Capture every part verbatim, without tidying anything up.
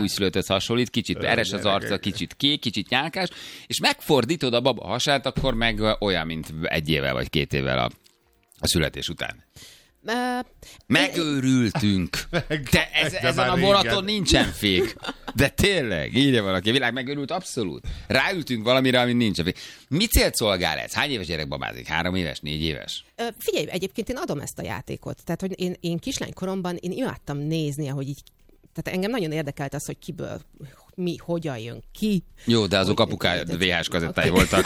újszülötthöz hasonlít, kicsit eres az arca, kicsit kék, kicsit nyálkás, és megfordítod a baba hasát, akkor meg olyan, mint egy évvel vagy két évvel a, a születés után. Uh, Megőrültünk. De ez, de ezen a vonaton nincsen fék. De tényleg, írja valaki, a világ megőrült abszolút. Ráültünk valamire, ami nincsen fék. Mi célt szolgál ez? Hány éves gyerek babázik? Három éves? Négy éves? Uh, figyelj, egyébként én adom ezt a játékot. Tehát, hogy én, én kislánykoromban én imádtam nézni, ahogy így, tehát engem nagyon érdekelt az, hogy kiből mi, hogyan jön ki. Jó, de azok apukája vé há es kazettái voltak.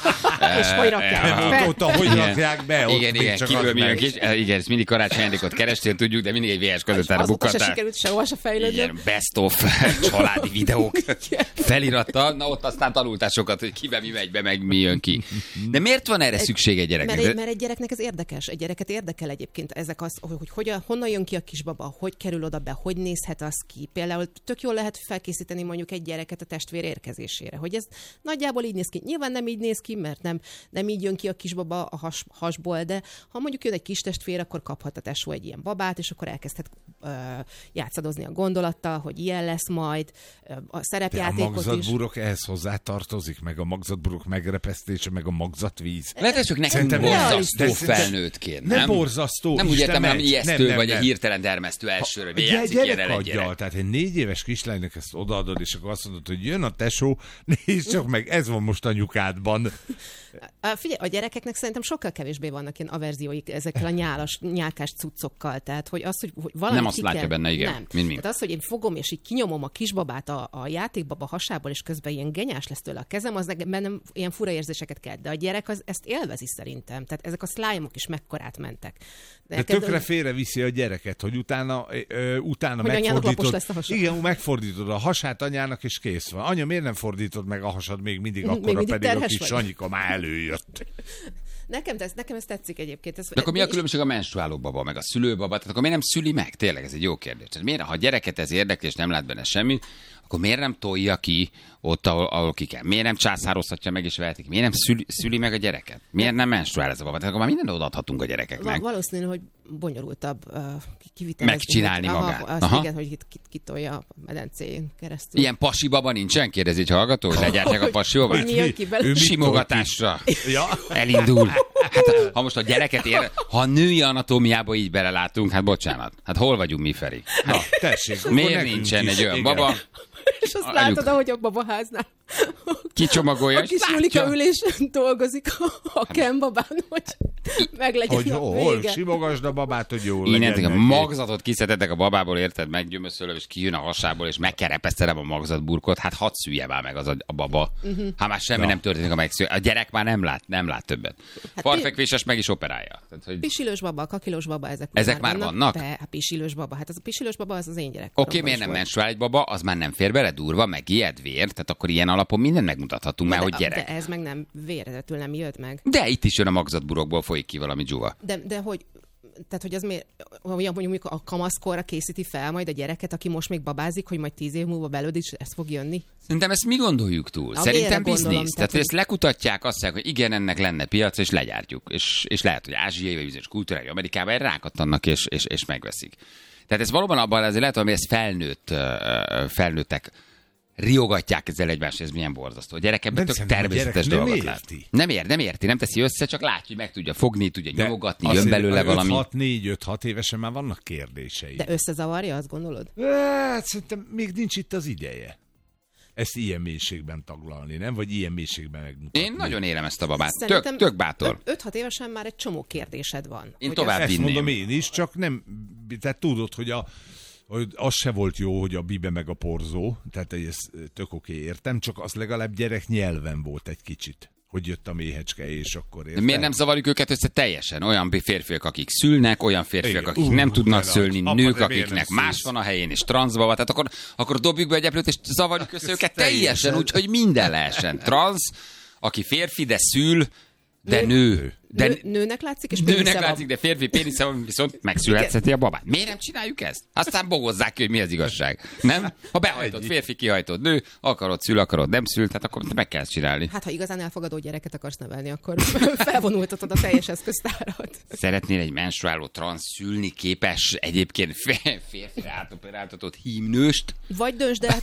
És hogy rakják be. Ott, hogy rakják be. Igen, igen, kiből mi jön ki. Igen, ezt mindig karácsony ajándékot kerestél, tudjuk, de mindig egy vé há es kazettára bukkattál. Azóta se sikerült sehova se fejlődni. Igen, best of családi videók felirattal. Na ott aztán tanultál sokat, hogy kibe mi megy be, meg mi jön ki. De miért van erre szükség egy gyereknek? Mert egy, mert egy gyereknek ez érdekes. Egy gyereket érdekel egyébként ezek az, hogy hogyan, honnan jön ki a kisbaba, hogy kerül oda be, hogy nézhet az ki. Például tök jól lehet felkészíteni mondjuk egy gyereket a testvér érkezésére, hogy ez nagyjából így néz ki. Nyilván nem így néz ki, mert nem, nem így jön ki a kisbaba a has, hasból, de ha mondjuk jön egy kis testvér, akkor kaphat a tesó egy ilyen babát, és akkor elkezdhet uh, játszadozni a gondolattal, hogy ilyen lesz majd, uh, a szerepjátékot is. A magzatburok ehhez hozzátartozik, meg a magzatburok megrepesztése, meg a magzatvíz. Lehet, hogy csak nekünk borzasztó felnőttként, nem? Nem borzasztó. Nem úgy értem, hanem ijesztő, nem, nem, vagy nem. egy hirtelen dermesztő elsőre, hogy játszik ilyen el egy gyerek. Tehát egy négy éves kislánynak ezt odaadod, és akkor azt mondod, hogy jön a tesó, nézd csak meg, ez van most anyukádban. Figyelj, a gyerekeknek szerintem sokkal kevésbé vannak ilyen averzióik ezekkel a nyálas, nyálkás cuccokkal. Tehát, hogy az, hogy, hogy valami nem azt látja kell... benne, igen. Nem. Mind, mind. Tehát az, hogy én fogom, és így kinyomom a kisbabát a, a játékbaba hasából, és közben ilyen genyás lesz tőle a kezem, az bennem ilyen fura érzéseket kelt. De a gyerek az, ezt élvezi szerintem. Tehát ezek a slime-ok is mekkorát mentek. De, De tökre félreviszi a gyereket, hogy utána, ö, utána hogy megfordítod. Lesz a hasad. Igen, megfordítod a hasát anyának, és kész van. Anya, miért nem fordítod meg a hasad még mindig akkora, még pedig a kis vagy. Sanyika már előjött. Nekem, ez, nekem ez tetszik egyébként. Ez, de akkor mi a különbség a menstruáló baba, meg a szülőbaba? Tehát akkor miért nem szüli meg? Tényleg ez egy jó kérdés. Tehát miért, ha a gyereket ez érdekli, és nem lát benne semmit, akkor miért nem tolja ki ott, ahol, ahol ki kell? Miért nem császározhatja meg és vehetik? Miért nem szüli, szüli meg a gyereket? Miért nem menstruál ez a baba? Tehát akkor már mindent odaadhatunk a gyerekeknek. Valószínű, hogy bonyolultabb uh, kivitelezni. Megcsinálni hogy, magát. Aha, azt igen, hogy kit, kit, kitolja a medencén keresztül. Ilyen pasi baba nincsen? Kérdezi egy hallgató, hogy legyártják a pasi babát? Simogatásra. Ja. Elindul. Hát, ha most a gyereket ér, ha a női anatómiába így belelátunk, hát bocsánat. Hát hol vagyunk mi, Feri? Hát, na, tessék. Miért nincsen egy olyan igen. baba? És azt látod, ahogy a babaháznál. Kicsomagolja, a kis Julika ülés dolgozik a, a Ken-babán, hogy meglegyen hogy a hol, vége. Simogasd a babát, hogy jól legyen. legyen. A magzatot kiszedetek a babából, érted, meggyömöszölöm, és kijön a hasából, és megkerepesztelem a magzatburkot, hát hadd szülje már meg az a, a baba. Uh-huh. Ha már semmi ja. nem történik, a megszül. A gyerek már nem lát, nem lát többet. Hát Farfekvéses meg is operálja. Tehát, hogy... Pisilős baba, kakilós baba, ezek, ezek már vannak? vannak? Be, a pisilős baba, hát az a pisilős baba, az az én gyerek. Oké, okay, miért nem menstruál egy baba, az már nem fér bele durva, meg ijed vér, tehát akkor ilyen alapon mindent megmutathatunk már, hogy gyerek. De ez meg nem véredetül nem jött meg. De itt is jön a magzatburokból, folyik ki valami dzsuva. De, de hogy, tehát hogy az miért, olyan mondjuk a kamaszkorra készíti fel majd a gyereket, aki most még babázik, hogy majd tíz év múlva belőd is ez fog jönni? Szerintem ezt mi gondoljuk túl? A Szerintem biznisz. Tehát, tehát, hogy ezt lekutatják, azt mondják, hogy igen, ennek lenne piac, és legyártjuk. És, és lehet, hogy ázsiai, vagy bizonyos kultúrájú Amerikában rákattannak, és, és, és megveszik. Tehát ez valóban abban azért lehet, hogy ez felnőtt, felnőttek riogatják ezzel egymást, ez milyen borzasztó. A gyerek ebben tök természetes dolgot lát. Nem érti, nem érti, nem teszi össze, csak látja, hogy meg tudja fogni, tudja de nyomogatni, jön belőle valami. négy öt hat évesen már vannak kérdései. De összezavarja, azt gondolod? Hát szerintem még nincs itt az ideje. Ezt ilyen mélységben taglalni, nem? Vagy ilyen mélységben megmutatni. Én nagyon élem ezt a babát. Tök, tök bátor. öt hat évesen már egy csomó kérdésed van. Én tovább ezt vinném. mondom én is, csak nem, tehát tudod, hogy a hogy az se volt jó, hogy a bibe meg a porzó, tehát ez tök oké, értem, csak az legalább gyerek nyelven volt egy kicsit, hogy jött a méhecske, és akkor értem. Miért nem zavarjuk őket össze teljesen? Olyan férfiak, akik szülnek, olyan férfiak, igen. akik uh, nem tudnak szülni, nők, akiknek más van a helyén, és transzbaba, tehát akkor, akkor dobjuk be egy eplőt, és zavarjuk össze őket teljesen, úgyhogy minden lehessen. Transz, aki férfi, de szül, de nő. nő. De nő, nőnek látszik, és nőnek látszik, de férfi pénisze van, viszont megszületheti a babát. Miért nem csináljuk ezt? Aztán bogozzák ki, hogy mi az igazság. Nem? Ha behajtott férfi, kihajtott nő, akarod szül, akarod nem szül, tehát akkor meg kell csinálni. Hát ha igazán elfogadó gyereket akarsz nevelni, akkor felvonultatod a teljes eszköztárat. Szeretnél egy menstruáló transz szülni képes egyébként férfi átoperáltatott hímnőst? Vagy döntsd el